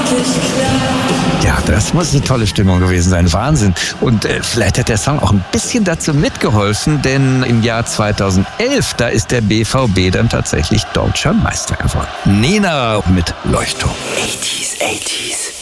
Ja, das muss eine tolle Stimmung gewesen sein. Wahnsinn. Und vielleicht hat der Song auch ein bisschen dazu mitgeholfen, denn im Jahr 2011, da ist der BVB dann tatsächlich deutscher Meister geworden. Nena mit Leuchtturm. 80s.